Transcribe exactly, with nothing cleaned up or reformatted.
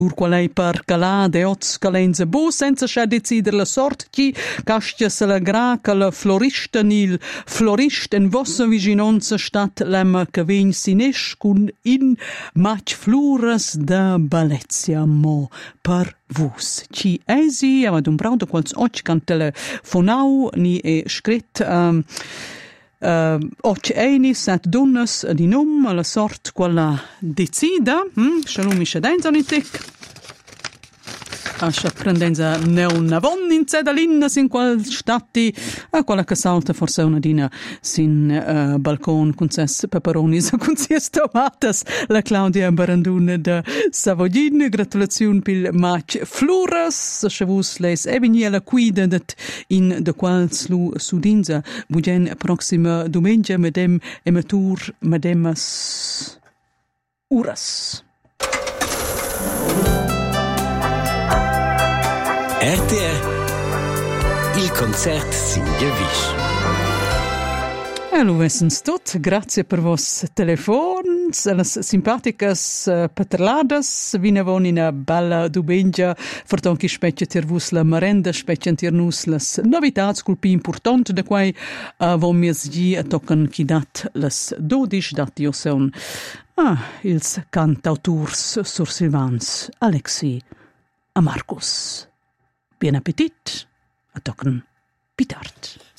Ur qual ei per calà de oz calenza bo senza scha decider la sort chi castia se la gra che la florista nil florist en vossa viginonza stat lemma che vegn sinesch cun in mac flures da Balezia mo per vus. Ci eisi ava d'un brau da quals oc can telefonau ni e scret um, Uh, och eini set donnas di num alla sort quella decida hm? Shalom isha denza nitek ascia prendenza neuna von in cedalina sin qual stati a quella che salta forse una dina sin uh, balcon con ses peperonis con ses tomatas la Claudia Baranduna da Savoglin. Gratulazione pil match Flores chavus les eviniela cuida dat in de qual slu sudinza bugen proxima domenica medem ematur medemas uras. R T R, il concert sin gewisch. E lo vessens tot, grazie per vos telefons, las simpaticas uh, paterladas, vinavon in a bella domenica, fortonchi specie tir vus la merenda, specie tir nus las novitats, cul pi important, da quai uh, vom mies gi a tocan chi dat las dodisch, dat io son ah, ils cantauturs sur Silvans, Alexi a Marcus. Bien appetit, a tocan pitart.